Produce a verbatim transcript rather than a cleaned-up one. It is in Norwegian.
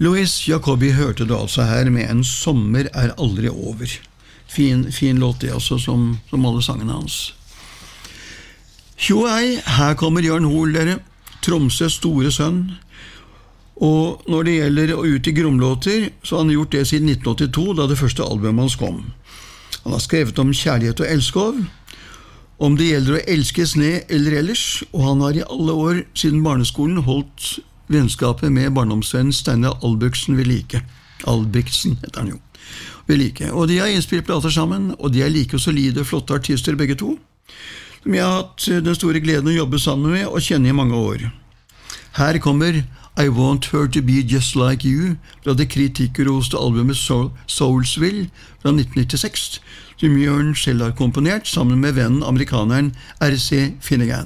Louis Jacobi hørte du altså her med En sommer er aldri over. Fin, fin låt det altså, som, som alle sangene hans. Tjo hei, her kommer Jørn Hoel, dere. Tromsøs store sønn. Og når det gjelder å ut i gromlåter, så har han gjort det siden nitten åttito, da det første albumet hans kom. Han har skrevet om kjærlighet og elskov, om det gjelder å elskes ned eller ellers, og han har i alle år siden barneskolen holdt vennskapet med barndomsvennen Steinar Albrigtsen ved like. Albrigtsen heter han jo. Ved like. Og de har innspilt plater sammen, og de er like solide, flotte artister begge to, som jeg har hatt den store gleden å jobbe sammen med og kjenne i mange år. Her kommer I Want Her To Be Just Like You fra det kritikerroste albumet Soul, Soulsville fra nitten nittiseks, som Jørn selv har komponert sammen med vennen amerikaneren R C Finnegan.